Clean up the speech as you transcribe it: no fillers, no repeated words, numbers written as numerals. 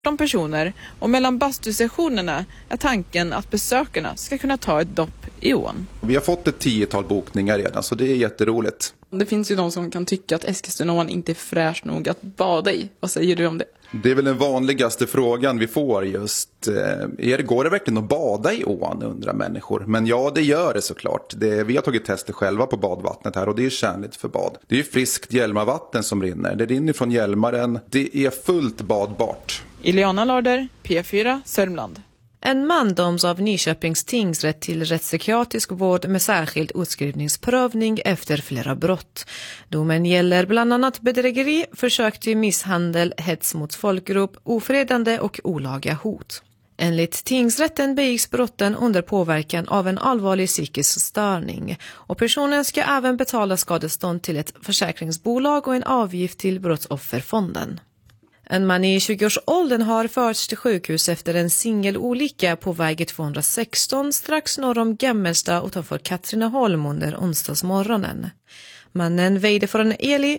18 personer och mellan bastusessionerna är tanken att besökarna ska kunna ta ett dopp i ån. Vi har fått ett 10-tal bokningar redan, så det är jätteroligt. Det finns ju de som kan tycka att Eskilstunaån inte är fräsch nog att bada i. Vad säger du om det? Det är väl den vanligaste frågan vi får just. Går det verkligen att bada i ån, undrar människor. Men ja, det gör det såklart. Vi har tagit tester själva på badvattnet här och det är tjänligt för bad. Det är ju friskt Hjälmarvatten som rinner. Det rinner från Hjälmaren. Det är fullt badbart. Iliana Larder, P4, Sörmland. En man döms av Nyköpings tingsrätt till rättspsykiatrisk vård med särskild utskrivningsprövning efter flera brott. Domen gäller bland annat bedrägeri, försök till misshandel, hets mot folkgrupp, ofredande och olaga hot. Enligt tingsrätten begicks brotten under påverkan av en allvarlig psykisk störning och personen ska även betala skadestånd till ett försäkringsbolag och en avgift till brottsofferfonden. En man i 20-årsåldern har förts till sjukhus efter en singelolycka på väg 216 strax norr om Gemmelsta utanför Katrineholm under onsdagsmorgonen. Mannen vägde för en Eli